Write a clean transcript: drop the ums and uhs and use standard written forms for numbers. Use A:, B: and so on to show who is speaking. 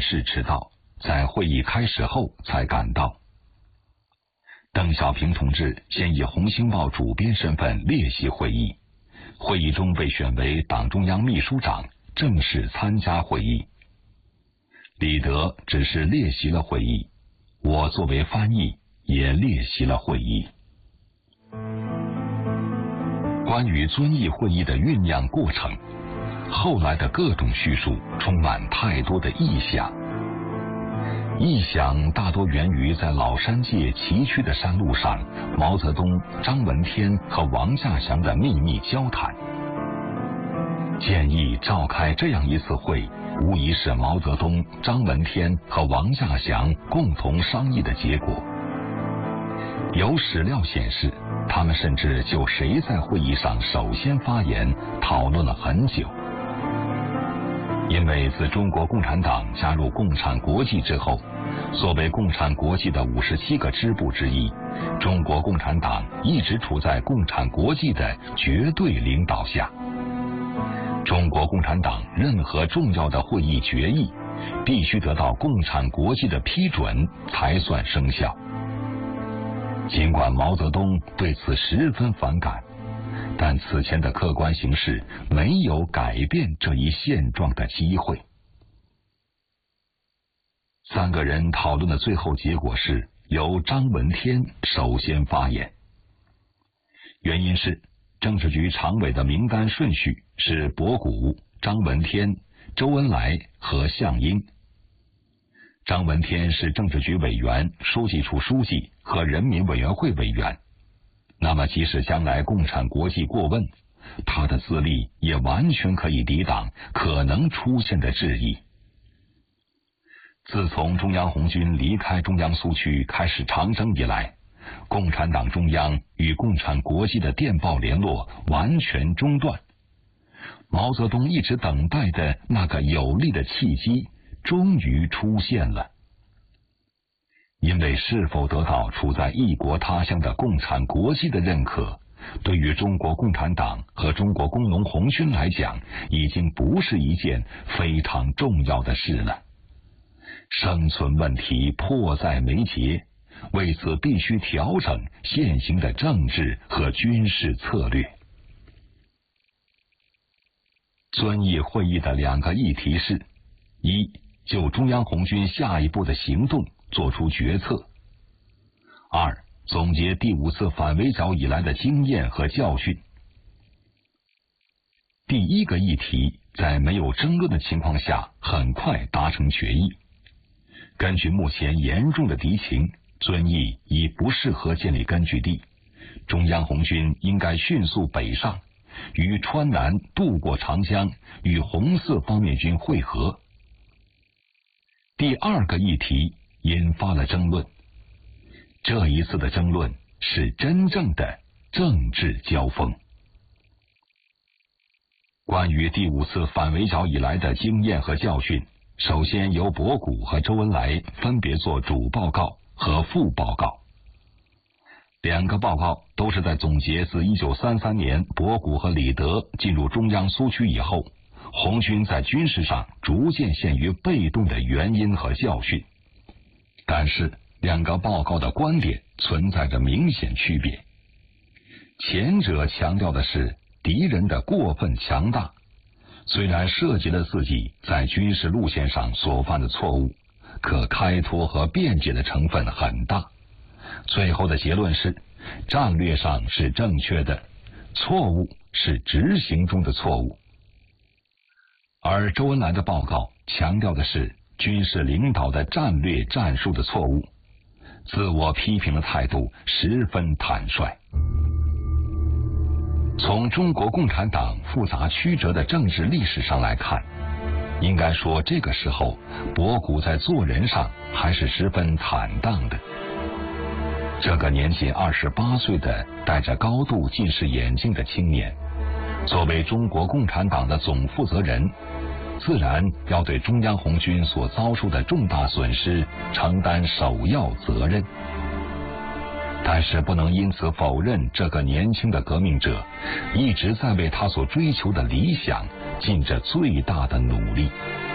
A: 时迟到，在会议开始后才赶到。邓小平同志先以《红星报》主编身份列席会议，会议中被选为党中央秘书长，正式参加会议。李德只是列席了会议，我作为翻译也列席了会议。关于遵义会议的酝酿过程，后来的各种叙述充满太多的臆想。臆想大多源于在老山界崎岖的山路上，毛泽东、张闻天和王稼祥的秘密交谈。建议召开这样一次会，无疑是毛泽东、张闻天和王稼祥共同商议的结果。有史料显示，他们甚至就谁在会议上首先发言讨论了很久。因为自中国共产党加入共产国际之后，作为共产国际的57个支部之一，中国共产党一直处在共产国际的绝对领导下。中国共产党任何重要的会议决议，必须得到共产国际的批准才算生效。尽管毛泽东对此十分反感，但此前的客观形势没有改变这一现状的机会。三个人讨论的最后结果是由张闻天首先发言。原因是政治局常委的名单顺序是博古、张闻天、周恩来和项英。张闻天是政治局委员、书记处书记和人民委员会委员，那么即使将来共产国际过问，他的资历也完全可以抵挡可能出现的质疑。自从中央红军离开中央苏区开始长征以来，共产党中央与共产国际的电报联络完全中断。毛泽东一直等待的那个有利的契机终于出现了。因为是否得到处在异国他乡的共产国际的认可，对于中国共产党和中国工农红军来讲，已经不是一件非常重要的事了。生存问题迫在眉睫，为此必须调整现行的政治和军事策略。遵义会议的两个议题是：一、就中央红军下一步的行动作出决策；二、总结第5次反围剿以来的经验和教训。第一个议题在没有争论的情况下很快达成决议。根据目前严重的敌情，遵义已不适合建立根据地，中央红军应该迅速北上，于川南渡过长江，与红四方面军会合。第二个议题引发了争论，这一次的争论是真正的政治交锋。关于第5次反围剿以来的经验和教训，首先由博古和周恩来分别做主报告和副报告。两个报告都是在总结自1933年博古和李德进入中央苏区以后，红军在军事上逐渐陷于被动的原因和教训。但是两个报告的观点存在着明显区别。前者强调的是敌人的过分强大，虽然涉及了自己在军事路线上所犯的错误，可开脱和辩解的成分很大。最后的结论是，战略上是正确的，错误是执行中的错误。而周恩来的报告强调的是军事领导的战略战术的错误，自我批评的态度十分坦率。从中国共产党复杂曲折的政治历史上来看，应该说这个时候博古在做人上还是十分坦荡的。这个年仅28岁的戴着高度近视眼镜的青年，作为中国共产党的总负责人，自然要对中央红军所遭受的重大损失承担首要责任。但是不能因此否认这个年轻的革命者一直在为他所追求的理想尽着最大的努力。